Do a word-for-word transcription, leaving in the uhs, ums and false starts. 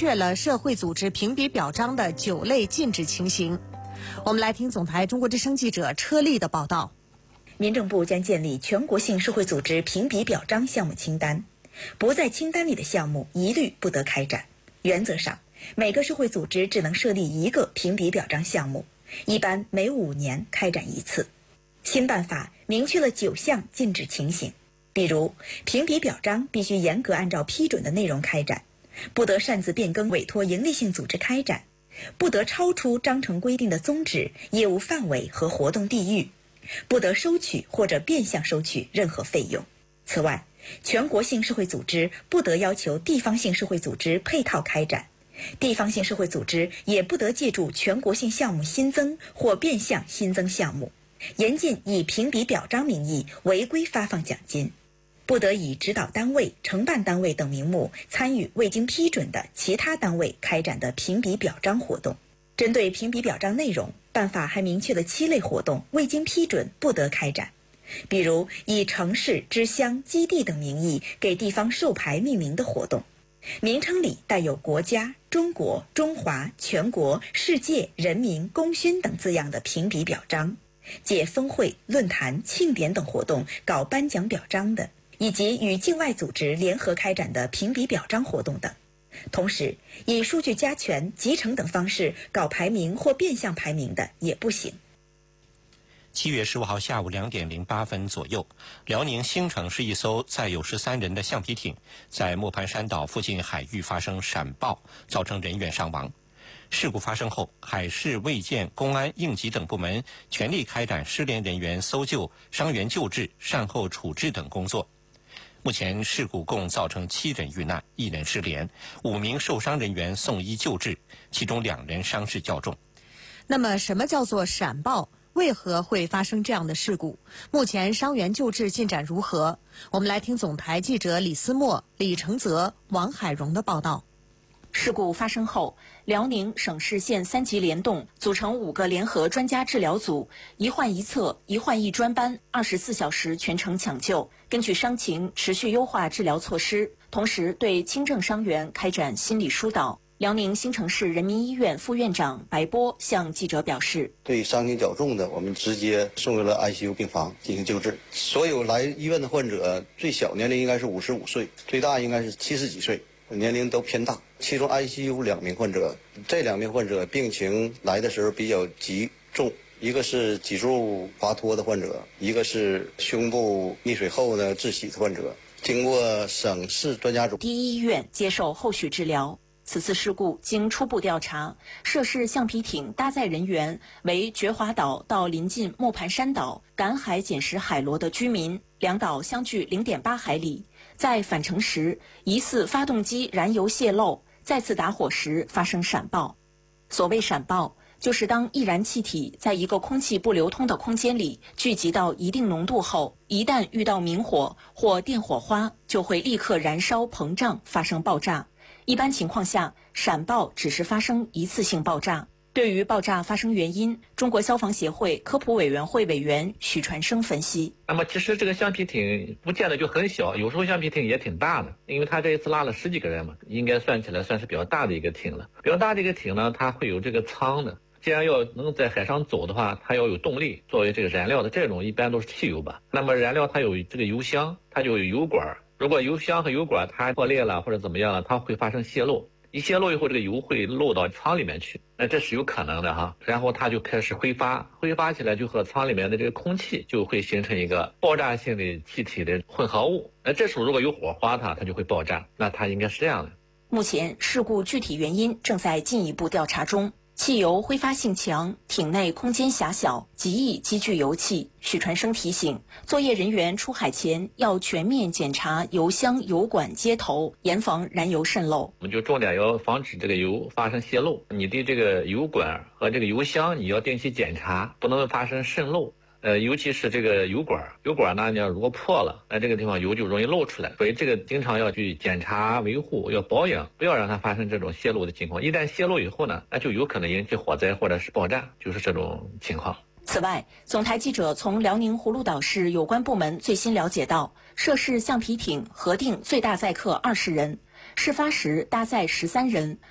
确了社会组织评比表彰的九类禁止情形。我们来听总台中国之声记者车丽的报道。 民政部将建立全国性社会组织评比表彰项目清单，不在清单里的项目一律不得开展。原则上，每个社会组织只能设立一个评比表彰项目，一般每五年开展一次。新办法明确了九项禁止情形，比如评比表彰必须严格按照批准的内容开展，不得擅自变更委托营利性组织开展，不得超出章程规定的宗旨、业务范围和活动地域，不得收取或者变相收取任何费用。此外，全国性社会组织不得要求地方性社会组织配套开展，地方性社会组织也不得借助全国性项目新增或变相新增项目，严禁以评比表彰名义违规发放奖金，不得以指导单位、承办单位等名目参与未经批准的其他单位开展的评比表彰活动。针对评比表彰内容，办法还明确了七类活动未经批准不得开展，比如以城市、支乡、基地等名义给地方授牌命名的活动，名称里带有国家、中国、中华、全国、世界、人民、功勋等字样的评比表彰，借峰会、论坛、庆典等活动搞颁奖表彰的，以及与境外组织联合开展的评比表彰活动等。同时，以数据加权、集成等方式搞排名或变相排名的也不行。 七月十五号下午两点零八分左右，辽宁兴城市一艘载有十三人的橡皮艇在磨盘山岛附近海域发生闪爆，造成人员伤亡。事故发生后，海事、卫健、公安、应急等部门全力开展失联人员搜救、伤员救治、善后处置等工作。目前事故共造成七人遇难，一人失联，五名受伤人员送医救治，其中两人伤势较重。 那么什么叫做闪爆？为何会发生这样的事故？目前伤员救治进展如何？我们来听总台记者李思墨、李承泽、王海荣的报道。 事故发生后，辽宁省市县三级联动，组成五个联合专家治疗组，一患一测、一患一专班，二十四小时全程抢救，根据伤情持续优化治疗措施，同时对轻症伤员开展心理疏导。辽宁兴城市人民医院副院长白波向记者表示， 对伤情较重的，我们直接送入了 I C U 病房进行救治。所有来医院的患者，最小年龄应该是五十五岁，最大应该是七十几岁，年龄都偏大。其中 I C U 两名患者，这两名患者病情来的时候比较急重，一个是脊柱滑脱的患者，一个是胸部溺水后呢窒息的患者。经过省市专家组第一医院接受后续治疗。此次事故经初步调查，涉事橡皮艇搭载人员为觉华岛到临近磨盘山岛赶海捡拾海螺的居民，两岛相距 零点八海里。在返程时，疑似发动机燃油泄漏，再次打火时发生闪爆。所谓闪爆，就是当易燃气体在一个空气不流通的空间里聚集到一定浓度后，一旦遇到明火或电火花，就会立刻燃烧膨胀，发生爆炸。一般情况下，闪爆只是发生一次性爆炸。对于爆炸发生原因，中国消防协会科普委员会委员许传生分析： 那么其实这个橡皮艇不见得就很小，有时候橡皮艇也挺大的，因为它这一次拉了十几个人嘛，应该算起来算是比较大的一个艇了。比较大的一个艇呢，它会有这个舱的。既然要能在海上走的话，它要有动力，作为这个燃料的这种一般都是汽油吧。那么燃料它有这个油箱，它就有油管。如果油箱和油管它破裂了或者怎么样了，它会发生泄漏。一泄漏以后，这个油会漏到舱里面去，那这是有可能的哈。然后它就开始挥发，挥发起来就和舱里面的这个空气就会形成一个爆炸性的气体的混合物。那这时候如果有火花它，它就会爆炸。那它应该是这样的。 目前事故具体原因正在进一步调查中。汽油挥发性强，艇内空间狭小，极易积聚油气。许传生提醒，作业人员出海前要全面检查油箱、油管接头，严防燃油渗漏。 我们就重点要防止这个油发生泄漏。你的这个油管和这个油箱，你要定期检查，不能发生渗漏。呃，尤其是这个油管，油管呢，你要如果破了，那这个地方油就容易漏出来，所以这个经常要去检查、维护，要保养，不要让它发生这种泄漏的情况。一旦泄漏以后呢，那就有可能引起火灾或者是爆炸，就是这种情况。 此外，总台记者从辽宁葫芦岛市有关部门最新了解到，涉事橡皮艇核定最大载客二十人。事发时搭载十三人，